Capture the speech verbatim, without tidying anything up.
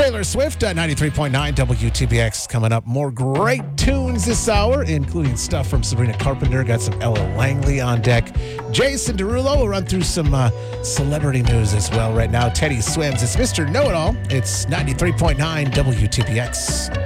Taylor Swift at ninety-three point nine W T B X coming up. More great tunes this hour, including stuff from Sabrina Carpenter. Got some Ella Langley on deck. Jason Derulo will run through some uh, celebrity news as well right now. Teddy Swims. It's Mister Know-It-All. It's ninety-three point nine W T B X.